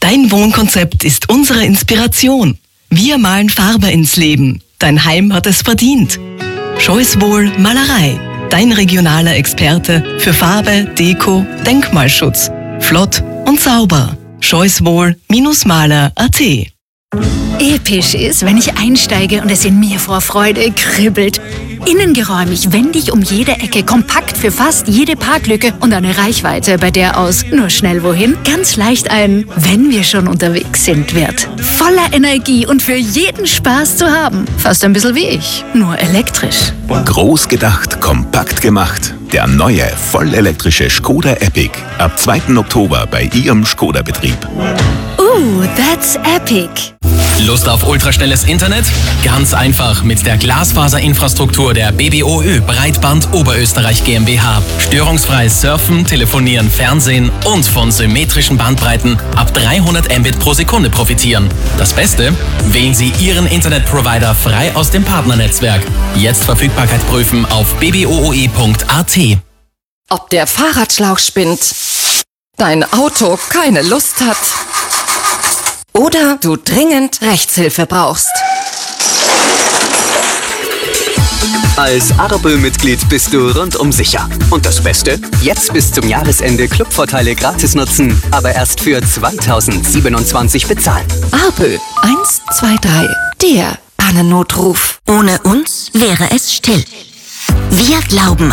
Dein Wohnkonzept ist unsere Inspiration. Wir malen Farbe ins Leben. Dein Heim hat es verdient. Choicewol Malerei. Dein regionaler Experte für Farbe, Deko, Denkmalschutz. Flott und sauber. choicewol-maler.at. Episch ist, wenn ich einsteige und es in mir vor Freude kribbelt. Innengeräumig, wendig um jede Ecke, kompakt für fast jede Parklücke und eine Reichweite, bei der aus nur schnell wohin ganz leicht ein "Wenn wir schon unterwegs sind" wird. Voller Energie und für jeden Spaß zu haben. Fast ein bisschen wie ich, nur elektrisch. Groß gedacht, kompakt gemacht. Der neue, vollelektrische Skoda Epic. Ab 2. Oktober bei Ihrem Skoda-Betrieb. That's epic. Lust auf ultraschnelles Internet? Ganz einfach mit der Glasfaserinfrastruktur der BBOÖ Breitband Oberösterreich GmbH. Störungsfreies Surfen, Telefonieren, Fernsehen und von symmetrischen Bandbreiten ab 300 Mbit pro Sekunde profitieren. Das Beste? Wählen Sie Ihren Internetprovider frei aus dem Partnernetzwerk. Jetzt Verfügbarkeit prüfen auf bbooe.at. Ob der Fahrradschlauch spinnt, dein Auto keine Lust hat oder du dringend Rechtshilfe brauchst. Als Ardabö-Mitglied bist du rundum sicher. Und das Beste? Jetzt bis zum Jahresende Clubvorteile gratis nutzen, aber erst für 2027 bezahlen. Ardabö 123, der Pannennotruf. Ohne uns wäre es still. Wir glauben